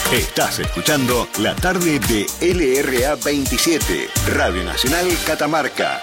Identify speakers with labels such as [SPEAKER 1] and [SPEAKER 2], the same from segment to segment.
[SPEAKER 1] Estás escuchando la tarde de LRA 27, Radio Nacional Catamarca.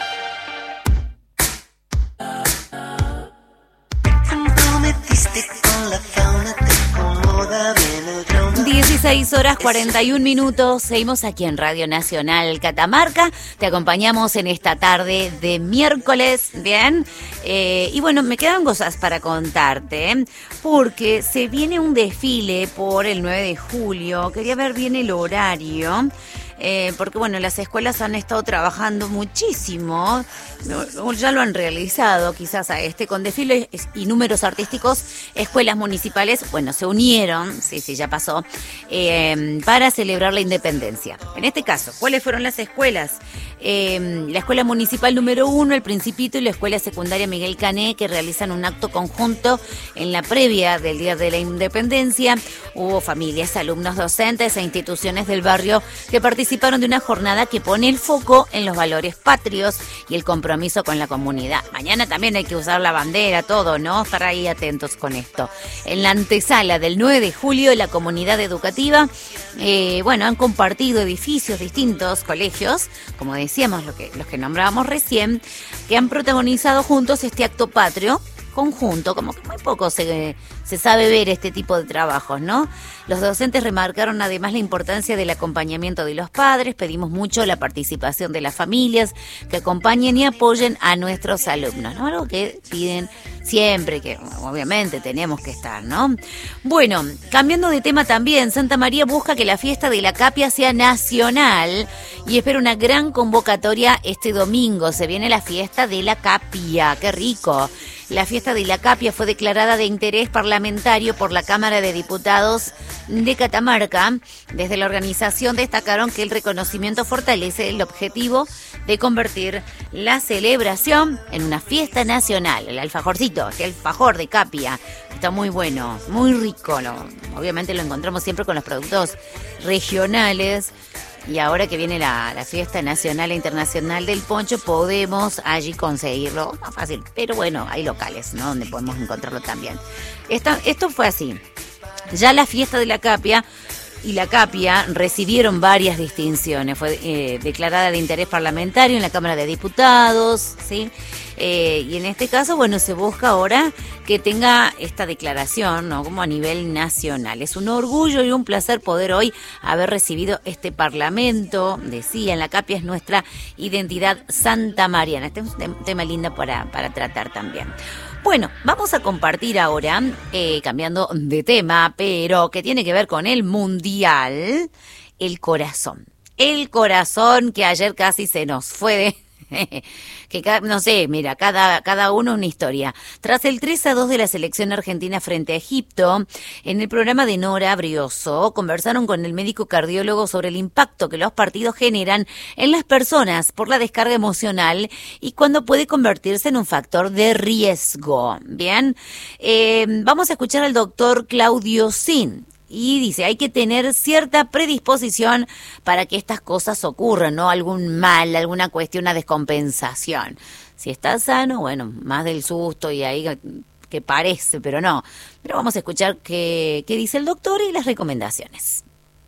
[SPEAKER 2] 16:41. Seguimos aquí en Radio Nacional Catamarca. Te acompañamos en esta tarde de miércoles, ¿bien? Y bueno, me quedan cosas para contarte, porque se viene un desfile por el 9 de julio. Quería ver bien el horario. Porque bueno, las escuelas han estado trabajando muchísimo, ya lo han realizado quizás con desfiles y números artísticos. Escuelas municipales, bueno, se unieron, sí, ya pasó, para celebrar la independencia. En este caso, ¿cuáles fueron las escuelas? La escuela municipal número 1, El Principito, y la escuela secundaria Miguel Cané, que realizan un acto conjunto en la previa del Día de la Independencia. Hubo familias, alumnos, docentes e instituciones del barrio que participaron de una jornada que pone el foco en los valores patrios y el compromiso con la comunidad. Mañana también hay que usar la bandera, todo, ¿no? Estar ahí atentos con esto. En la antesala del 9 de julio, la comunidad educativa, han compartido edificios, distintos colegios, como decíamos, los que nombrábamos recién, que han protagonizado juntos este acto patrio conjunto. Como que muy poco se sabe ver este tipo de trabajos, ¿no? Los docentes remarcaron además la importancia del acompañamiento de los padres. Pedimos mucho la participación de las familias que acompañen y apoyen a nuestros alumnos, ¿no? Algo que piden siempre, que obviamente tenemos que estar, ¿no? Bueno, cambiando de tema también, Santa María busca que la fiesta de la Capia sea nacional y espera una gran convocatoria este domingo. Se viene la fiesta de la Capia, qué rico. La fiesta de la Capia fue declarada de interés parlamentario por la Cámara de Diputados de Catamarca. Desde la organización destacaron que el reconocimiento fortalece el objetivo de convertir la celebración en una fiesta nacional. El alfajorcito, el alfajor de Capia, está muy bueno, muy rico. Obviamente lo encontramos siempre con los productos regionales. Y ahora que viene la fiesta nacional e internacional del poncho, podemos allí conseguirlo más fácil. Pero bueno, hay locales, ¿no?, donde podemos encontrarlo también. Esto fue así. Ya la fiesta de la Capia y la Capia recibieron varias distinciones. Fue declarada de interés parlamentario en la Cámara de Diputados, ¿sí? Y en este caso, bueno, se busca ahora que tenga esta declaración, ¿no?, como a nivel nacional. Es un orgullo y un placer poder hoy haber recibido este parlamento. Decía, en la Capia es nuestra identidad santamariana. Este es un tema lindo para tratar también. Bueno, vamos a compartir ahora, cambiando de tema, pero que tiene que ver con el Mundial, el corazón. El corazón que ayer casi se nos fue de... no sé, mira, cada uno una historia. Tras el 3-2 de la selección argentina frente a Egipto, en el programa de Nora Brioso, conversaron con el médico cardiólogo sobre el impacto que los partidos generan en las personas por la descarga emocional y cuándo puede convertirse en un factor de riesgo. Bien, vamos a escuchar al doctor Claudio Sin. Y dice, hay que tener cierta predisposición para que estas cosas ocurran, ¿no? Algún mal, alguna cuestión, una descompensación. Si estás sano, bueno, más del susto y ahí que parece, pero no. Pero vamos a escuchar qué dice el doctor y las recomendaciones.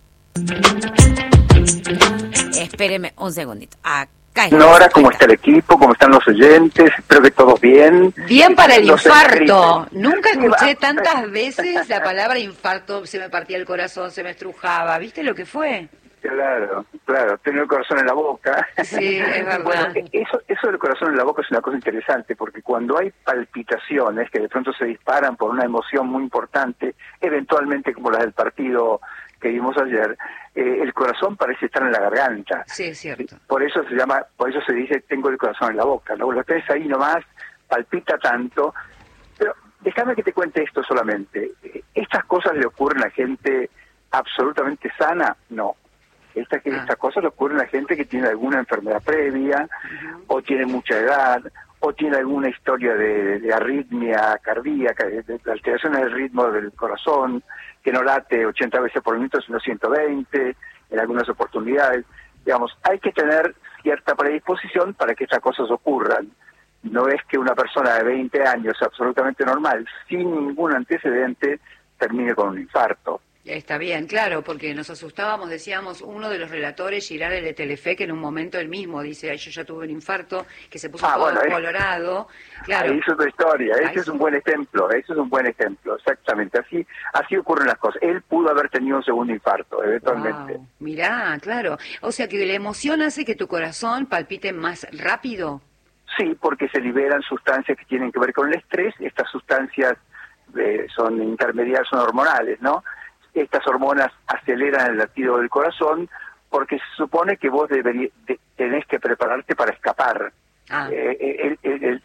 [SPEAKER 2] Espéreme un segundito.
[SPEAKER 3] Nora, ¿cómo está el equipo? ¿Cómo están los oyentes? Espero que todos bien.
[SPEAKER 4] Bien para el infarto. Nunca escuché tantas veces la palabra infarto. Se me partía el corazón, se me estrujaba. ¿Viste lo que fue?
[SPEAKER 3] Claro. Tener el corazón en la boca.
[SPEAKER 4] Sí, es verdad.
[SPEAKER 3] Bueno, eso del corazón en la boca es una cosa interesante, porque cuando hay palpitaciones que de pronto se disparan por una emoción muy importante, eventualmente como las del partido que vimos ayer, el corazón parece estar en la garganta.
[SPEAKER 4] Sí, es cierto.
[SPEAKER 3] Por eso se dice tengo el corazón en la boca. Lo tenés ahí nomás, palpita tanto. Pero déjame que te cuente esto solamente. ¿Estas cosas le ocurren a gente absolutamente sana? No. Estas cosas le ocurren a gente que tiene alguna enfermedad previa, o tiene mucha edad, o tiene alguna historia de arritmia cardíaca, de alteración del ritmo del corazón, que no late 80 veces por minuto, sino 120, en algunas oportunidades. Digamos, hay que tener cierta predisposición para que estas cosas ocurran. No es que una persona de 20 años absolutamente normal, sin ningún antecedente, termine con un infarto.
[SPEAKER 4] Está bien, claro, porque nos asustábamos, decíamos, uno de los relatores, Girard, el de Telefe, que en un momento él mismo dice, ay, yo ya tuve un infarto, que se puso todo colorado. Claro.
[SPEAKER 3] Ahí es otra historia, ese es un buen ejemplo, exactamente, así ocurren las cosas. Él pudo haber tenido un segundo infarto, eventualmente.
[SPEAKER 4] Wow. Mirá, claro, o sea que la emoción hace que tu corazón palpite más rápido.
[SPEAKER 3] Sí, porque se liberan sustancias que tienen que ver con el estrés, estas sustancias son intermediarias, son hormonales, ¿no? Estas hormonas aceleran el latido del corazón porque se supone que vos tenés que prepararte para escapar. El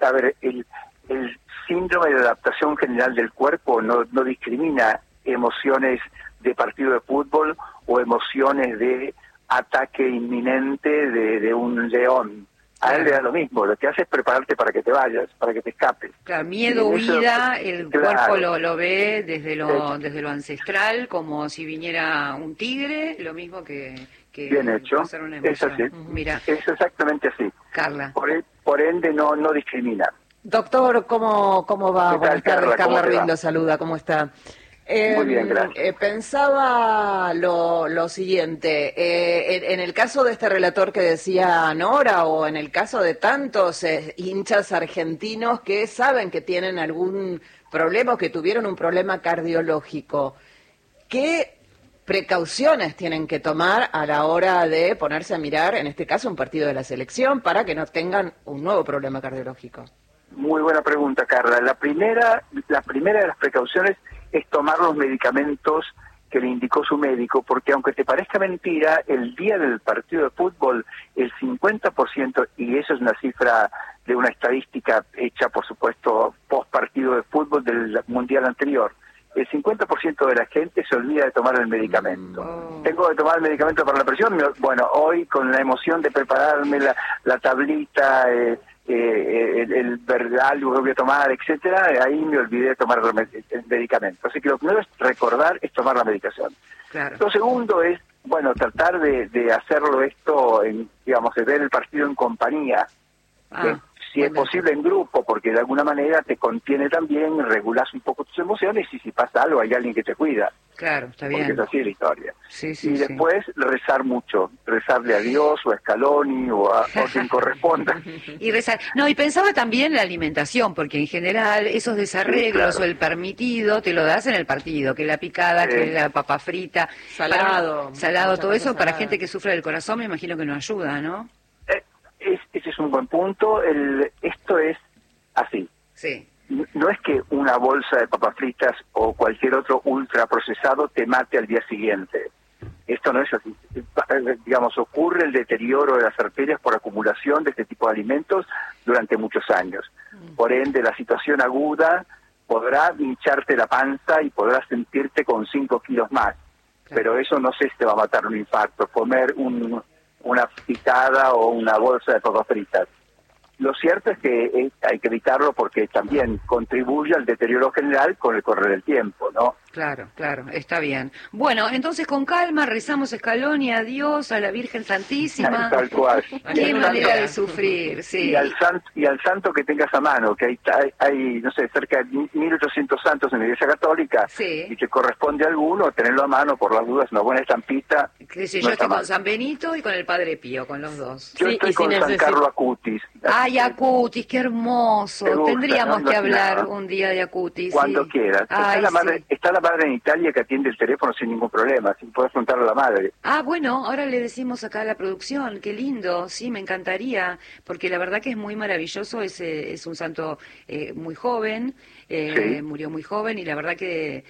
[SPEAKER 3] síndrome de adaptación general del cuerpo no discrimina emociones de partido de fútbol o emociones de ataque inminente de un león. A él le da lo mismo, lo que hace es prepararte para que te vayas, para que te escapes.
[SPEAKER 4] Claro, miedo, huida, el cuerpo lo ve desde lo ancestral, como si viniera un tigre, lo mismo que
[SPEAKER 3] bien hecho, es así.
[SPEAKER 4] Mira.
[SPEAKER 3] Es exactamente así.
[SPEAKER 4] Carla.
[SPEAKER 3] Por ende no discrimina.
[SPEAKER 5] Doctor, ¿cómo va? Buenas tardes, Carla Ruiz lo saluda, ¿cómo está?
[SPEAKER 3] Muy bien, gracias.
[SPEAKER 5] Pensaba lo siguiente, en el caso de este relator que decía Nora, o en el caso de tantos hinchas argentinos que saben que tienen algún problema o que tuvieron un problema cardiológico, ¿qué precauciones tienen que tomar a la hora de ponerse a mirar, en este caso, un partido de la selección para que no tengan un nuevo problema cardiológico?
[SPEAKER 3] Muy buena pregunta, Carla. La primera de las precauciones es tomar los medicamentos que le indicó su médico, porque aunque te parezca mentira, el día del partido de fútbol, el 50%, y eso es una cifra de una estadística hecha, por supuesto, post partido de fútbol del mundial anterior, el 50% de la gente se olvida de tomar el medicamento. Tengo que tomar el medicamento para la presión. Bueno, hoy con la emoción de prepararme la tablita, el verdal que voy a tomar, etcétera, ahí me olvidé de tomar el medicamento. Así que lo primero es recordar, es tomar la medicación.
[SPEAKER 4] Claro.
[SPEAKER 3] Lo segundo es, bueno, tratar de hacerlo esto, de ver el partido en compañía. Si es posible en grupo, porque de alguna manera te contiene también, regulas un poco tus emociones y si pasa algo hay alguien que te cuida.
[SPEAKER 4] Claro, está bien.
[SPEAKER 3] Porque es así la historia.
[SPEAKER 4] Sí,
[SPEAKER 3] y después rezar mucho, rezarle a Dios o a Scaloni o a quien corresponda.
[SPEAKER 4] Y rezar. No, y pensaba también en la alimentación, porque en general esos desarreglos o el permitido te lo das en el partido, que la picada, que la papa frita, salado, todo eso para gente que sufre del corazón me imagino que no ayuda, ¿no?
[SPEAKER 3] Ese es un buen punto. Esto es así.
[SPEAKER 4] Sí.
[SPEAKER 3] No es que una bolsa de papas fritas o cualquier otro ultraprocesado te mate al día siguiente. Esto no es así. Ocurre el deterioro de las arterias por acumulación de este tipo de alimentos durante muchos años. Por ende, la situación aguda podrá hincharte la panza y podrás sentirte con 5 kilos más. Claro. Pero eso no sé si te va a matar un infarto. Comer una picada o una bolsa de papas fritas. Lo cierto es que hay que evitarlo porque también contribuye al deterioro general con el correr del tiempo, ¿no?
[SPEAKER 4] Claro, está bien. Bueno, entonces con calma rezamos Scaloni, a Dios, a la Virgen Santísima.
[SPEAKER 3] Tal cual.
[SPEAKER 4] Qué manera de sufrir, sí.
[SPEAKER 3] Y al santo que tengas a mano, que hay no sé, cerca de 1.800 santos en la Iglesia Católica,
[SPEAKER 4] sí.
[SPEAKER 3] Y que corresponde a alguno, tenerlo a mano por las dudas, una buena estampita.
[SPEAKER 4] Yo estoy con San Benito y con el Padre Pío, con los dos.
[SPEAKER 3] Yo estoy con San Carlo Acutis.
[SPEAKER 4] Ay, Acutis, qué hermoso. Tendríamos que hablar un día de Acutis.
[SPEAKER 3] Cuando quieras. Está la madre en Italia que atiende el teléfono sin ningún problema, si puedes preguntarle a la madre.
[SPEAKER 4] Bueno, ahora le decimos acá a la producción, qué lindo, sí, me encantaría, porque la verdad que es muy maravilloso, es un santo muy joven,
[SPEAKER 3] sí.
[SPEAKER 4] Murió muy joven y la verdad que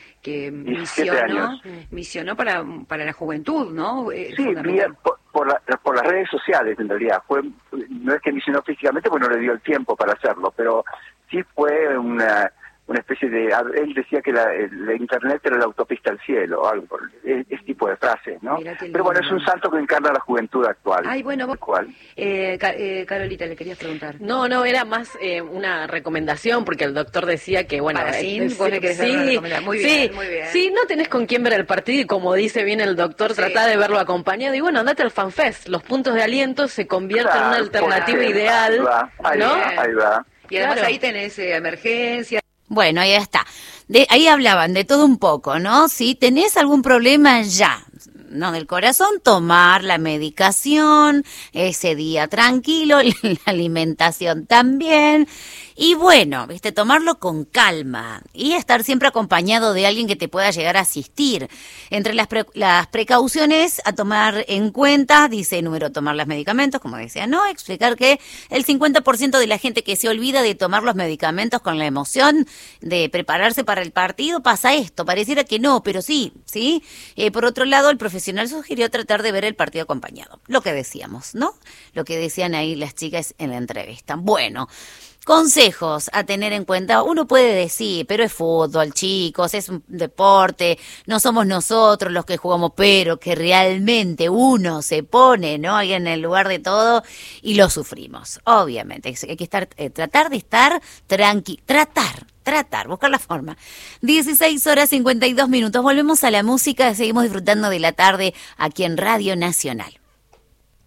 [SPEAKER 4] misionó para la juventud, ¿no?
[SPEAKER 3] Sí, por las redes sociales en realidad, no es que misionó físicamente porque no le dio el tiempo para hacerlo, pero sí fue una especie de... Él decía que la internet era la autopista al cielo, algo, ese tipo de frases, ¿no? Pero bueno, es un santo que encarna la juventud actual.
[SPEAKER 4] Ay, bueno,
[SPEAKER 3] ¿Cuál?
[SPEAKER 4] Carolita, le querías preguntar.
[SPEAKER 5] No, era más una recomendación, porque el doctor decía que, bueno...
[SPEAKER 4] Para vos le querés dar una recomendación. Muy bien.
[SPEAKER 5] Sí, no tenés con quién ver el partido, y como dice bien el doctor, tratá de verlo acompañado, y bueno, andate al FanFest, los puntos de aliento se convierten en una alternativa ideal,
[SPEAKER 3] Ahí va.
[SPEAKER 4] Y además ahí tenés emergencia.
[SPEAKER 2] Bueno, ahí está. Ahí hablaban de todo un poco, ¿no? Si tenés algún problema ya, no del corazón, tomar la medicación, ese día tranquilo, la alimentación también. Y bueno, tomarlo con calma y estar siempre acompañado de alguien que te pueda llegar a asistir. Entre las precauciones a tomar en cuenta, dice número, tomar los medicamentos, como decía, ¿no? Explicar que el 50% de la gente que se olvida de tomar los medicamentos con la emoción de prepararse para el partido pasa esto. Pareciera que no, pero sí, ¿sí? Por otro lado, el profesional sugirió tratar de ver el partido acompañado. Lo que decíamos, ¿no? Lo que decían ahí las chicas en la entrevista. Bueno, consejos a tener en cuenta. Uno puede decir, pero es fútbol, chicos, es un deporte, no somos nosotros los que jugamos, pero que realmente uno se pone, ¿no? Ahí en el lugar de todo y lo sufrimos. Obviamente, hay que tratar de estar tranqui, buscar la forma. 16:52. Volvemos a la música, seguimos disfrutando de la tarde aquí en Radio Nacional.